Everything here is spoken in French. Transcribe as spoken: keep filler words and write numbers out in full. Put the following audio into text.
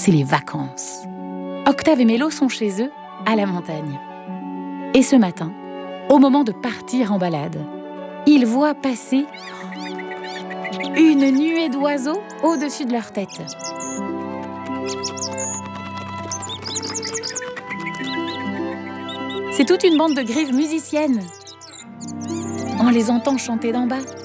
c'est les vacances. Octave et Mélo sont chez eux, à la montagne. Et ce matin, au moment de partir en balade, ils voient passer une nuée d'oiseaux au-dessus de leur tête. C'est toute une bande de grives musiciennes. On les entend chanter d'en bas.